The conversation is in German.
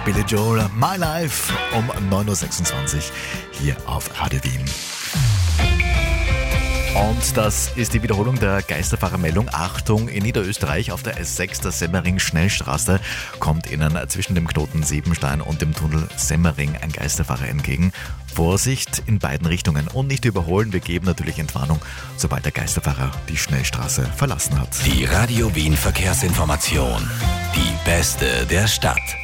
Billy Joel, My Life um 9.26 Uhr hier auf Radio Wien. Und das ist die Wiederholung der Geisterfahrermeldung. Achtung, in Niederösterreich auf der S6 der Semmering-Schnellstraße kommt Ihnen zwischen dem Knoten Siebenstein und dem Tunnel Semmering ein Geisterfahrer entgegen. Vorsicht in beiden Richtungen und nicht überholen. Wir geben natürlich Entwarnung, sobald der Geisterfahrer die Schnellstraße verlassen hat. Die Radio Wien Verkehrsinformation. Die beste der Stadt.